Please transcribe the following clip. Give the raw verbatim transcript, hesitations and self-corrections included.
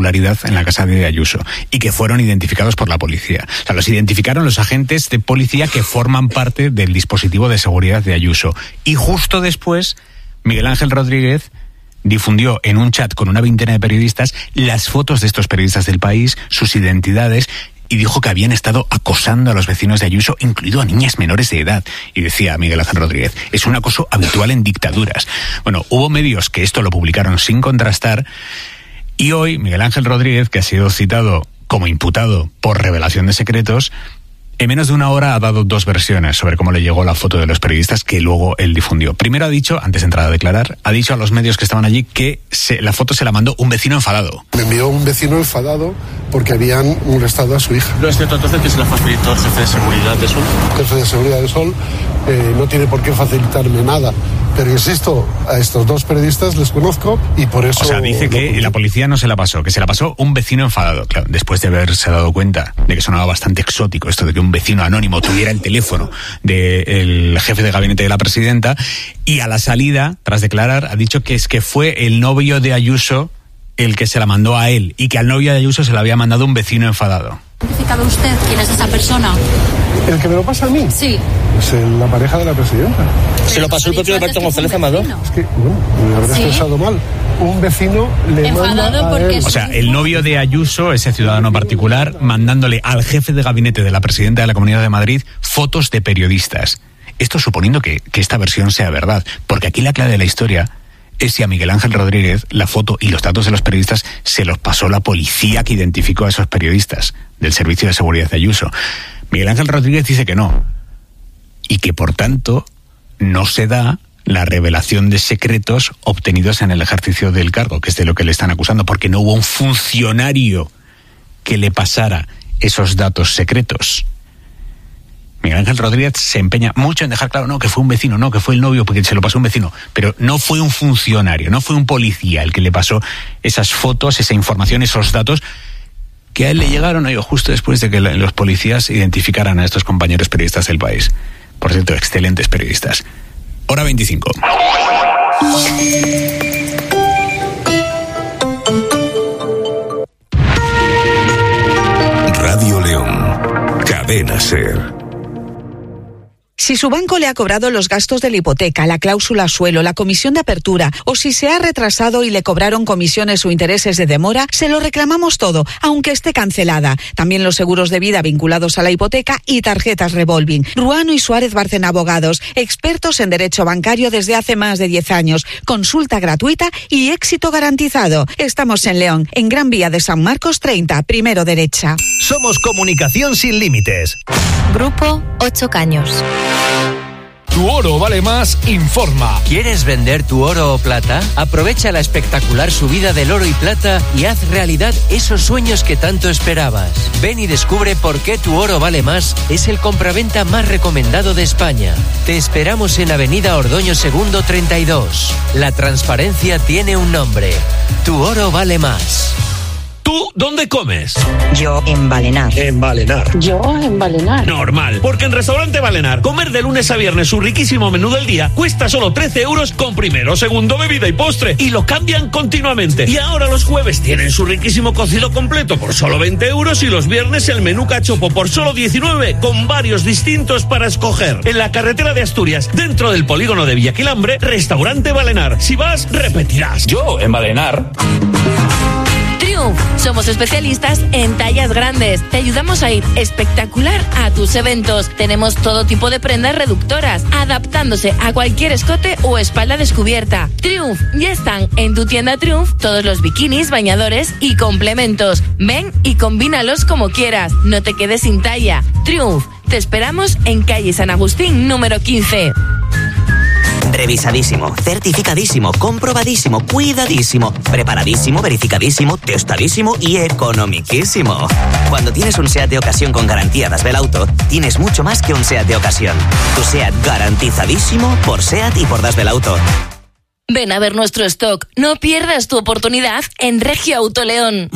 en la casa de Ayuso y que fueron identificados por la policía. O sea, los identificaron los agentes de policía que forman parte del dispositivo de seguridad de Ayuso. Y justo después, Miguel Ángel Rodríguez difundió en un chat con una veintena de periodistas las fotos de estos periodistas del País, sus identidades, y dijo que habían estado acosando a los vecinos de Ayuso, incluido a niñas menores de edad. Y decía Miguel Ángel Rodríguez, es un acoso habitual en dictaduras. Bueno, hubo medios que esto lo publicaron sin contrastar. Y hoy, Miguel Ángel Rodríguez, que ha sido citado como imputado por revelación de secretos, en menos de una hora ha dado dos versiones sobre cómo le llegó la foto de los periodistas que luego él difundió. Primero ha dicho, antes de entrar a declarar, ha dicho a los medios que estaban allí que se, la foto se la mandó un vecino enfadado. Me envió un vecino enfadado porque habían molestado a su hija. ¿No es cierto entonces que se la facilitó el jefe de seguridad de Sol? El jefe de seguridad de Sol eh, no tiene por qué facilitarme nada. Pero insisto, a estos dos periodistas les conozco y por eso... O sea, dice que la policía no se la pasó, que se la pasó un vecino enfadado. Claro, después de haberse dado cuenta de que sonaba bastante exótico esto de que un vecino anónimo tuviera el teléfono del jefe de gabinete de la presidenta, y a la salida, tras declarar, ha dicho que es que fue el novio de Ayuso el que se la mandó a él y que al novio de Ayuso se la había mandado un vecino enfadado. ¿Ha identificado usted quién es esa persona? ¿El que me lo pasa a mí? Sí. Es la pareja de la presidenta. ¿Se lo pasó el propio Alberto González Amador? Es que, bueno, me habré ¿Sí? expresado mal. Un vecino le Enfadado manda a porque él. O sea, el novio de Ayuso, ese ciudadano particular, mandándole al jefe de gabinete de la presidenta de la Comunidad de Madrid fotos de periodistas. Esto suponiendo que, que esta versión sea verdad, porque aquí la clave de la historia es si a Miguel Ángel Rodríguez la foto y los datos de los periodistas se los pasó la policía que identificó a esos periodistas del Servicio de Seguridad de Ayuso. Miguel Ángel Rodríguez dice que no, y que por tanto no se da la revelación de secretos obtenidos en el ejercicio del cargo, que es de lo que le están acusando, porque no hubo un funcionario que le pasara esos datos secretos. Miguel Ángel Rodríguez se empeña mucho en dejar claro, no, que fue un vecino, no, que fue el novio, porque se lo pasó un vecino, pero no fue un funcionario, no fue un policía el que le pasó esas fotos, esa información, esos datos, que a él le llegaron ellos justo después de que los policías identificaran a estos compañeros periodistas del País. Por cierto, excelentes periodistas. Hora veinticinco. Radio León, Cadena SER. Si su banco le ha cobrado los gastos de la hipoteca, la cláusula suelo, la comisión de apertura, o si se ha retrasado y le cobraron comisiones o intereses de demora, se lo reclamamos todo, aunque esté cancelada. También los seguros de vida vinculados a la hipoteca y tarjetas revolving. Ruano y Suárez Bárcena Abogados, expertos en derecho bancario desde hace más de diez años. Consulta gratuita y éxito garantizado. Estamos en León, en Gran Vía de San Marcos treinta, primero derecha. Somos comunicación sin límites. Grupo Ocho Caños. Tu oro vale más, informa. ¿Quieres vender tu oro o plata? Aprovecha la espectacular subida del oro y plata y haz realidad esos sueños que tanto esperabas. Ven y descubre por qué Tu Oro Vale Más es el compraventa más recomendado de España. Te esperamos en Avenida Ordoño Segundo treinta y dos. La transparencia tiene un nombre. Tu Oro Vale Más. ¿Tú dónde comes? Yo en Balenar. En Balenar. Yo en Balenar. Normal, porque en Restaurante Balenar, comer de lunes a viernes su riquísimo menú del día cuesta solo trece euros con primero, segundo, bebida y postre. Y lo cambian continuamente. Y ahora los jueves tienen su riquísimo cocido completo por solo veinte euros y los viernes el menú cachopo por solo diecinueve, con varios distintos para escoger. En la carretera de Asturias, dentro del polígono de Villaquilambre, Restaurante Balenar. Si vas, repetirás. Yo en Balenar. Triumph, somos especialistas en tallas grandes. Te ayudamos a ir espectacular a tus eventos. Tenemos todo tipo de prendas reductoras, adaptándose a cualquier escote o espalda descubierta. Triumph, ya están en tu tienda Triumph todos los bikinis, bañadores y complementos. Ven y combínalos como quieras. No te quedes sin talla. Triumph, te esperamos en calle San Agustín, número quince. Revisadísimo, certificadísimo, comprobadísimo, cuidadísimo, preparadísimo, verificadísimo, testadísimo y economiquísimo. Cuando tienes un SEAT de ocasión con garantía Das Belauto, tienes mucho más que un SEAT de ocasión. Tu SEAT garantizadísimo por SEAT y por Das Belauto. Ven a ver nuestro stock. No pierdas tu oportunidad en Regio Auto León.